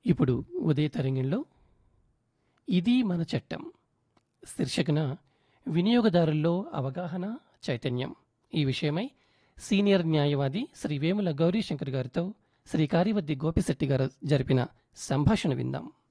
ఇప్పుడు ఉదయ తరంగంలో ఇది మన చట్టం శీర్షికన వినియోగదారుల్లో అవగాహన చైతన్యం ఈ విషయమై సీనియర్ న్యాయవాది శ్రీ వేముల గౌరీశంకర్ గారితో శ్రీ కారివద్ది గోపిశెట్టి గారు జరిపిన సంభాషణ విందాం.